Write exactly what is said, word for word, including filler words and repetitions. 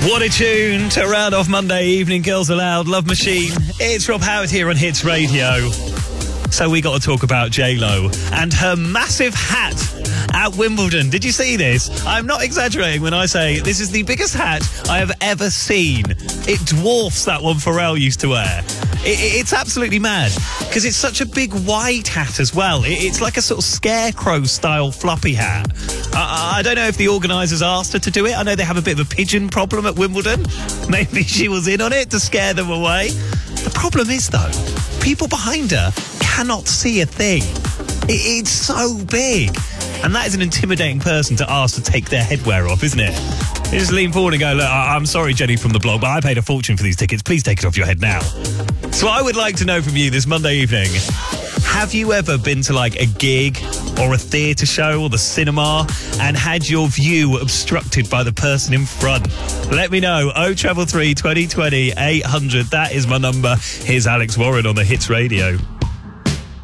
What a tune to round off Monday evening, Girls Aloud, Love Machine. It's Rob Howard here on Hits Radio. So we got to talk about J-Lo and her massive hat at Wimbledon. Did you see this? I'm not exaggerating when I say this is the biggest hat I have ever seen. It dwarfs that one Pharrell used to wear. It, it's absolutely mad because it's such a big wide hat as well. It, it's like a sort of scarecrow-style floppy hat. I, I don't know if the organisers asked her to do it. I know they have a bit of a pigeon problem at Wimbledon. Maybe she was in on it to scare them away. The problem is, though, people behind her cannot see a thing. It, it's so big. And that is an intimidating person to ask to take their headwear off, isn't it? You just lean forward and go, look, I- I'm sorry, Jenny from the blog, but I paid a fortune for these tickets. Please take it off your head now. So I would like to know from you this Monday evening, have you ever been to like a gig or a theatre show or the cinema and had your view obstructed by the person in front? Let me know. oh three three, twenty twenty, eight hundred. That is my number. Here's Alex Warren on the Hits Radio.